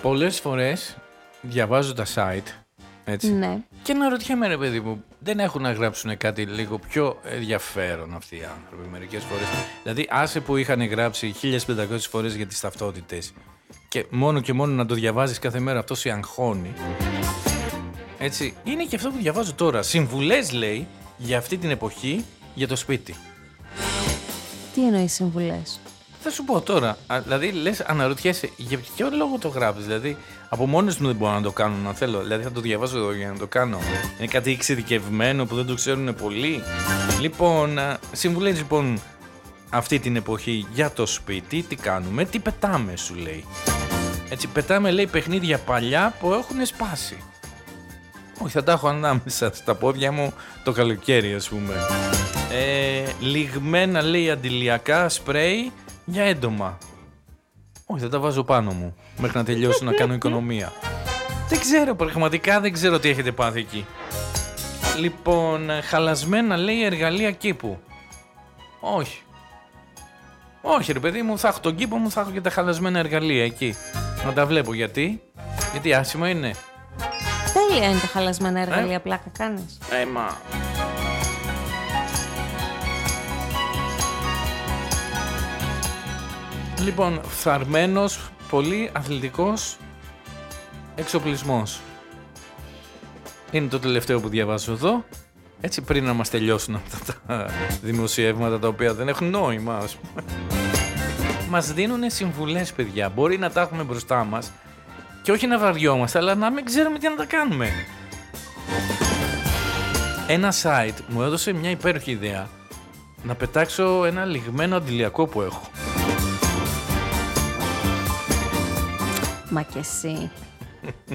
Πολλές φορές διαβάζω τα site, έτσι, Ναι. και αναρωτιέμαι, ρε παιδί μου, δεν έχουν να γράψουν κάτι λίγο πιο ενδιαφέρον αυτοί οι άνθρωποι μερικές φορές? Δηλαδή, άσε που είχαν γράψει 1500 φορές για τις ταυτότητες και μόνο να το διαβάζεις κάθε μέρα, αυτό σε αγχώνει. Έτσι, είναι και αυτό που διαβάζω τώρα. Συμβουλές, λέει, για αυτή την εποχή για το σπίτι. Τι εννοείς συμβουλές? Θα σου πω τώρα. Δηλαδή, λες, αναρωτιέσαι για ποιο λόγο το γράφεις. Δηλαδή, από μόνος μου δεν μπορώ να το κάνω να θέλω. Δηλαδή, θα το διαβάζω εδώ για να το κάνω. Είναι κάτι εξειδικευμένο που δεν το ξέρουν πολλοί. Λοιπόν, συμβουλές λοιπόν αυτή την εποχή για το σπίτι. Τι κάνουμε, τι πετάμε, σου λέει. Έτσι, πετάμε, λέει, παιχνίδια παλιά που έχουν σπάσει. Όχι, θα τα έχω ανάμεσα στα πόδια μου το καλοκαίρι, ας πούμε. Λιγμένα, λέει, αντιλιακά σπρέι για έντομα. Όχι, θα τα βάζω πάνω μου μέχρι να τελειώσω να κάνω οικονομία. Δεν ξέρω, πραγματικά δεν ξέρω τι έχετε πάθει εκεί. Λοιπόν, χαλασμένα, λέει, εργαλεία κήπου. Όχι. Όχι, ρε παιδί μου, θα έχω τον κήπο μου, θα έχω και τα χαλασμένα εργαλεία εκεί. Να τα βλέπω. Γιατί άσχημα είναι. Τέλεια είναι τα χαλασμένα εργαλεία, πλάκα κάνεις. Μα... Λοιπόν, φθαρμένος, πολύ αθλητικός εξοπλισμός. Είναι το τελευταίο που διαβάζω εδώ. Έτσι, πριν να μας τελειώσουν αυτά τα δημοσιεύματα τα οποία δεν έχουν νόημα, ας πούμε. Μας δίνουν συμβουλές, παιδιά. Μπορεί να τα έχουμε μπροστά μας και όχι να βαριόμαστε, αλλά να μην ξέρουμε τι να τα κάνουμε. Ένα site μου έδωσε μια υπέροχη ιδέα. Να πετάξω ένα λιγμένο αντιλιακό που έχω. Μα και εσύ.